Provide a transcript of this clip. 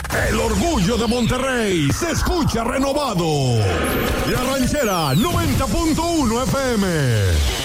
El orgullo de Monterrey se escucha renovado. La Ranchera 90.1 FM.